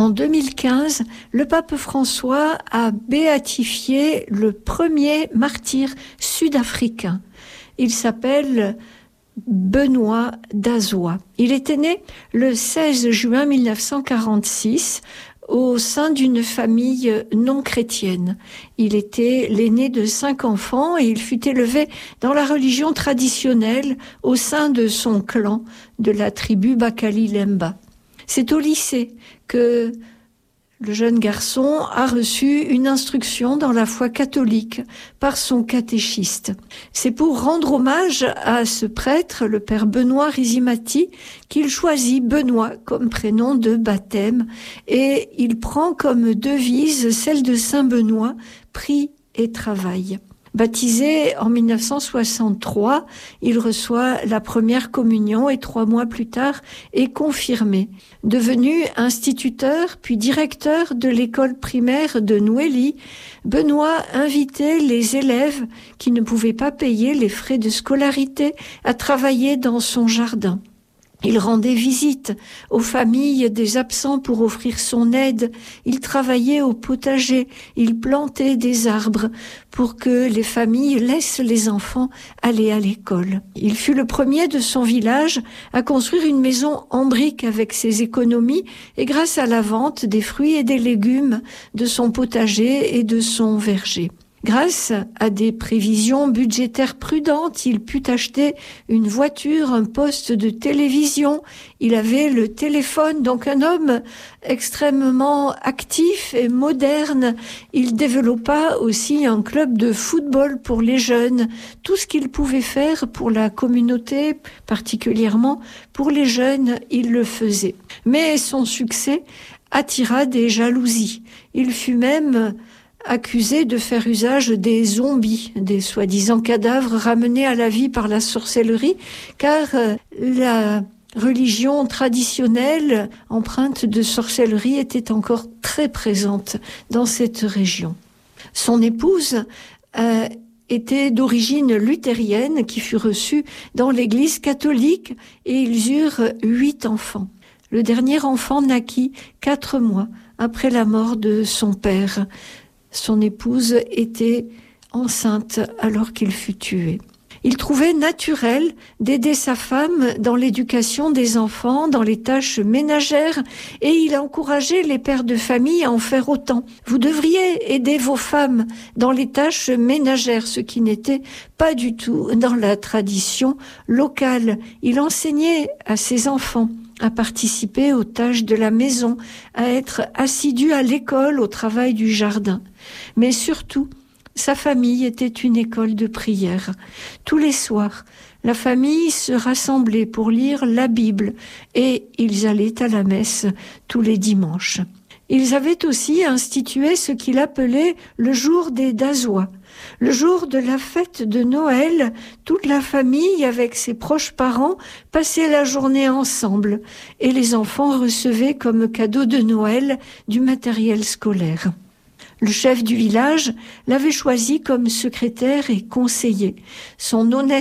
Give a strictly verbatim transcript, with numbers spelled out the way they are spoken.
En deux mille quinze, le pape François a béatifié le premier martyr sud-africain. Il s'appelle Benoît d'Azoa. Il était né le seize juin mille neuf cent quarante-six au sein d'une famille non chrétienne. Il était l'aîné de cinq enfants et il fut élevé dans la religion traditionnelle au sein de son clan de la tribu Bakali Lemba. C'est au lycée que le jeune garçon a reçu une instruction dans la foi catholique par son catéchiste. C'est pour rendre hommage à ce prêtre, le père Benoît Rizimati, qu'il choisit Benoît comme prénom de baptême et il prend comme devise celle de Saint Benoît, prie et travail. Baptisé en mille neuf cent soixante-trois, il reçoit la première communion et trois mois plus tard est confirmé. Devenu instituteur puis directeur de l'école primaire de Nouéli, Benoît invitait les élèves qui ne pouvaient pas payer les frais de scolarité à travailler dans son jardin. Il rendait visite aux familles des absents pour offrir son aide. Il travaillait au potager. Il plantait des arbres pour que les familles laissent les enfants aller à l'école. Il fut le premier de son village à construire une maison en briques avec ses économies et grâce à la vente des fruits et des légumes de son potager et de son verger. Grâce à des prévisions budgétaires prudentes, il put acheter une voiture, un poste de télévision. Il avait le téléphone, donc un homme extrêmement actif et moderne. Il développa aussi un club de football pour les jeunes. Tout ce qu'il pouvait faire pour la communauté, particulièrement pour les jeunes, il le faisait. Mais son succès attira des jalousies. Il fut même accusé de faire usage des zombies, des soi-disant cadavres ramenés à la vie par la sorcellerie, car la religion traditionnelle empreinte de sorcellerie était encore très présente dans cette région. Son épouse euh, était d'origine luthérienne qui fut reçue dans l'église catholique et ils eurent huit enfants. Le dernier enfant naquit quatre mois après la mort de son père. Son épouse était enceinte alors qu'il fut tué. Il trouvait naturel d'aider sa femme dans l'éducation des enfants, dans les tâches ménagères, et il encourageait les pères de famille à en faire autant. Vous devriez aider vos femmes dans les tâches ménagères, ce qui n'était pas du tout dans la tradition locale. Il enseignait à ses enfants à participer aux tâches de la maison, à être assidu à l'école, au travail du jardin. Mais surtout, sa famille était une école de prière. Tous les soirs, la famille se rassemblait pour lire la Bible et ils allaient à la messe tous les dimanches. Ils avaient aussi institué ce qu'il appelait le jour des Dazois. Le jour de la fête de Noël, toute la famille, avec ses proches parents, passait la journée ensemble et les enfants recevaient comme cadeau de Noël du matériel scolaire. Le chef du village l'avait choisi comme secrétaire et conseiller. Son honnête